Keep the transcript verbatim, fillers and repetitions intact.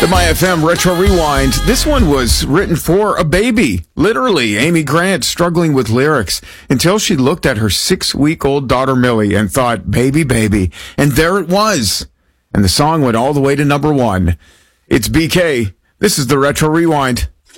M I F M Retro Rewind. This one was written for a baby. Literally, Amy Grant struggling with lyrics until she looked at her six-week-old daughter Millie and thought, baby, baby. And there it was. And the song went all the way to number one. It's B K. This is the Retro Rewind.